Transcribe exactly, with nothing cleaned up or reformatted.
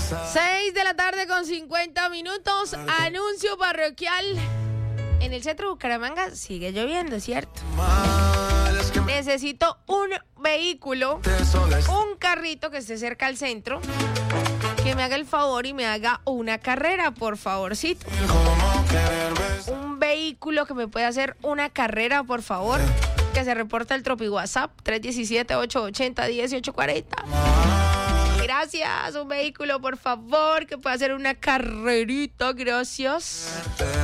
seis de la tarde con cincuenta minutos. Anuncio parroquial. En el centro de Bucaramanga sigue lloviendo, ¿cierto? Necesito un vehículo, un carrito que esté cerca al centro, que me haga el favor y me haga una carrera, por favorcito. Un vehículo que me pueda hacer una carrera, por favor. Que se reporta el Tropi WhatsApp tres uno siete, ocho ocho cero, uno ocho cuatro cero. Gracias, un vehículo, por favor, que pueda hacer una carrerita, gracias.